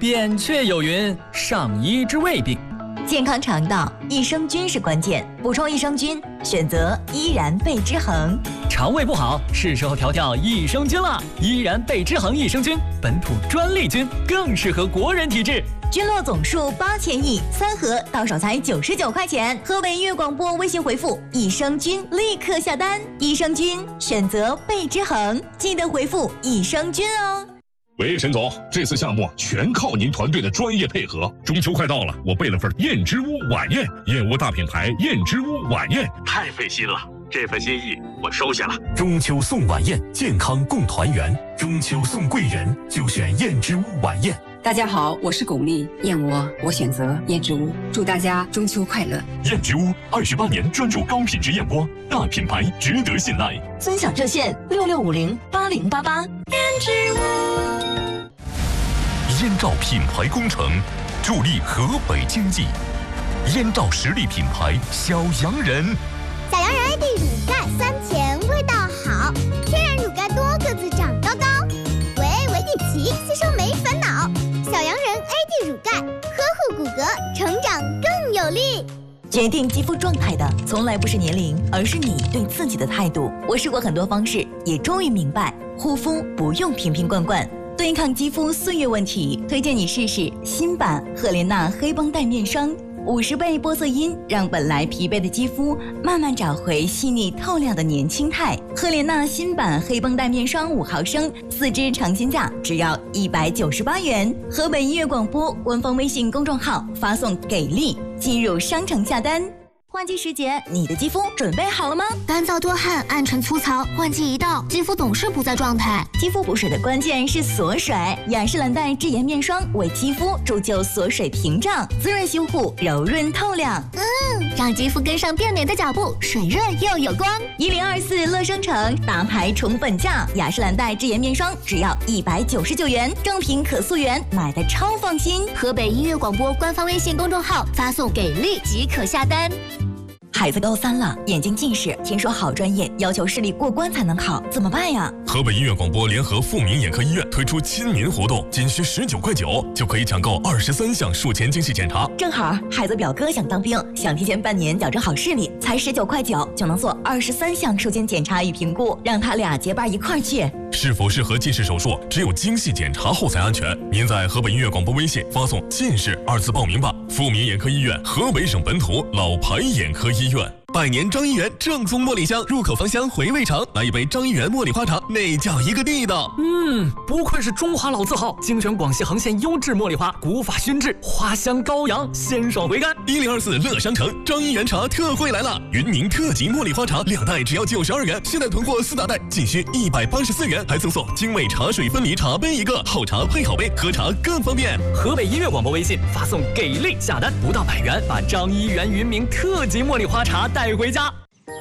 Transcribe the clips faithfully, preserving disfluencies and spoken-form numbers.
扁鹊有云：上医治未病。 健康肠道，益生菌是关键，补充益生菌，选择依然贝之恒。 肠胃不好，是时候调调益生菌了。依然贝之恒益生菌，本土专利菌，更适合国人体质。 菌落总数八千亿，三盒到手才九十九块钱。河北音乐广播微信回复益生菌，立刻下单。益生菌选择贝之恒，记得回复益生菌哦。 喂，沈总，这次项目全靠您团队的专业配合。中秋快到了，我备了份燕之屋晚宴，燕窝大品牌燕之屋晚宴，太费心了。这份心意我收下了。 中秋送晚宴，健康共团圆。中秋送贵人，就选燕之屋晚宴。 大家好，我是巩俐，燕窝我选择燕之屋，祝大家中秋快乐。 燕之屋二十八年专注高品质燕窝，大品牌值得信赖。 分享热线六六五零八零八八。燕之屋。 燕赵品牌工程，助力河北经济。燕赵实力品牌小洋人。 小洋人 A D 乳钙酸甜味道好，天然乳钙多个子长高高，维 A 维 D 齐，吸收没烦恼。小洋人 A D 乳钙，呵护骨骼，成长更有力。 决定肌肤状态的从来不是年龄，而是你对自己的态度。我试过很多方式，也终于明白，护肤不用瓶瓶罐罐。对抗肌肤岁月问题，推荐你试试新版赫莲娜黑绷带面霜。五十倍玻色因让本来疲惫的肌肤慢慢找回细腻透亮的年轻态。赫莲娜新版黑绷带面霜五毫升，四支尝鲜价只要一百九十八元。河北音乐广播官方微信公众号发送给力，进入商城下单。换季时节，你的肌肤准备好了吗？ 干燥多汗、暗沉粗糙，换季一到，肌肤总是不在状态。 肌肤补水的关键是锁水，雅诗兰黛智妍面霜为肌肤铸就锁水屏障，滋润修护，柔润透亮。 嗯，让肌肤跟上变美的脚步，水润又有光。 一零二四乐商城大牌宠本价，雅诗兰黛智妍面霜只要一百九十九元，正品可溯源，买的超放心。 河北音乐广播官方微信公众号发送给力即可下单。 孩子高三了，眼睛近视，听说好专业要求视力过关才能考，怎么办呀？ 河北音乐广播联合富民眼科医院推出亲民活动，仅需十九块九就可以抢购二十三项术前精细检查。 正好孩子表哥想当兵，想提前半年矫正好视力，才十九块九就能做二十三项术前检查与评估，让他俩结伴一块儿去。 是否适合近视手术，只有精细检查后才安全。您在河北音乐广播微信发送“近视”二字报名吧。富民眼科医院，河北省本土老牌眼科医院。百年张一元正宗茉莉香，入口芳香，回味长。来一杯张一元茉莉花茶，那叫一个地道。 嗯，不愧是中华老字号，精选广西横县优质茉莉花，古法熏制，花香高扬，鲜爽回甘。 一零二四乐商城张一元茶特惠来了，云茗特级茉莉花茶两袋只要九十二元，现在囤货四大袋仅需一百八十四元，还赠送精美茶水分离茶杯一个，好茶配好杯，喝茶更方便。 河北音乐广播微信发送给力下单，不到百元，把张一元云茗特级茉莉花茶带回家。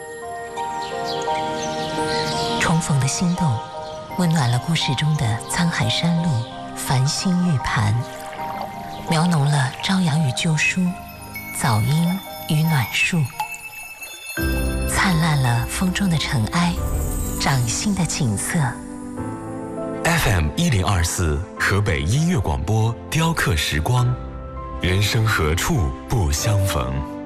重逢的心动，温暖了故事中的沧海山路，繁星玉盘，描浓了朝阳与旧书，早樱与暖树，灿烂了风中的尘埃，掌心的景色。 F M 一零二四河北音乐广播，雕刻时光，人生何处不相逢。